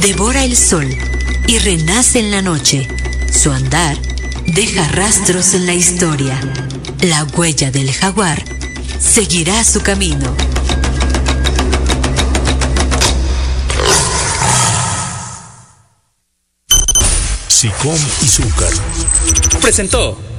devora el sol y renace en la noche. Su andar deja rastros en la historia. La huella del jaguar seguirá su camino. SICOM y Zúcar presentó